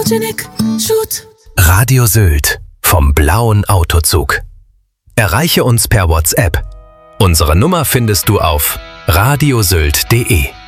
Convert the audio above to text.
Photogenic Shoot. Radio Sylt vom blauen Autozug. Erreiche uns per WhatsApp. Unsere Nummer findest du auf radiosylt.de.